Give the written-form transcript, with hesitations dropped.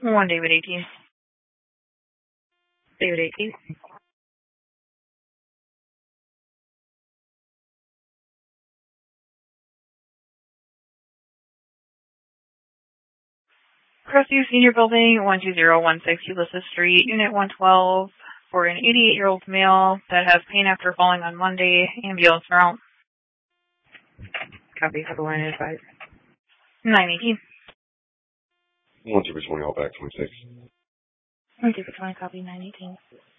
1 David 18. David 18. Crestview Senior Building, 12016 Ulysses Street, Unit 112, for an 88-year-old male that has pain after falling on Monday. Ambulance route. Copy. Have the line advised. 918. 1 David 20, all back 26. 1 David 20, copy 918.